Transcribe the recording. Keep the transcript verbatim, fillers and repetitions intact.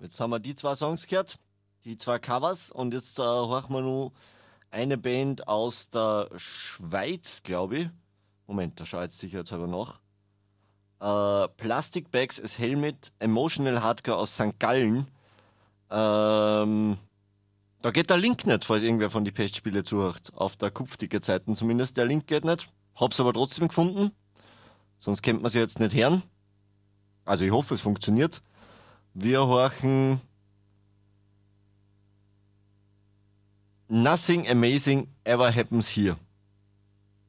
Jetzt haben wir die zwei Songs gehört, die zwei Covers und jetzt äh, hören wir noch eine Band aus der Schweiz, glaube ich. Moment, da schau ich jetzt sicherheitshalber nach. Äh, Plastic Bags as Helmet, Emotional Hardcore aus Sankt Gallen. Ähm, da geht der Link nicht, falls irgendwer von die Pestspiele zuhört. Auf der Kupfticker-Seiten zumindest. Der Link geht nicht. Hab's aber trotzdem gefunden. Sonst kennt man sie jetzt nicht hören. Also ich hoffe, es funktioniert. Wir horchen Nothing Amazing Ever Happens Here.